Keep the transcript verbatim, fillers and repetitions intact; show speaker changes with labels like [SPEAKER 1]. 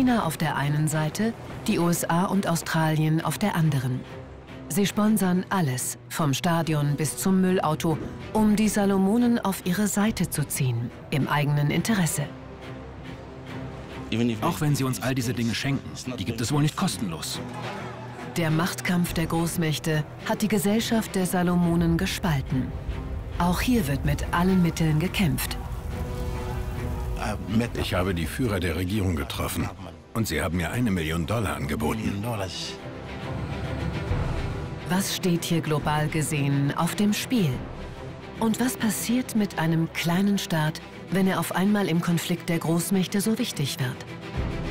[SPEAKER 1] China auf der einen Seite, die U S A und Australien auf der anderen. Sie sponsern alles, vom Stadion bis zum Müllauto, um die Salomonen auf ihre Seite zu ziehen, im eigenen Interesse.
[SPEAKER 2] Auch wenn sie uns all diese Dinge schenken, die gibt es wohl nicht kostenlos.
[SPEAKER 1] Der Machtkampf der Großmächte hat die Gesellschaft der Salomonen gespalten. Auch hier wird mit allen Mitteln gekämpft.
[SPEAKER 3] Ich habe die Führer der Regierung getroffen und sie haben mir eine Million Dollar angeboten.
[SPEAKER 1] Was steht hier global gesehen auf dem Spiel? Und was passiert mit einem kleinen Staat, wenn er auf einmal im Konflikt der Großmächte so wichtig wird?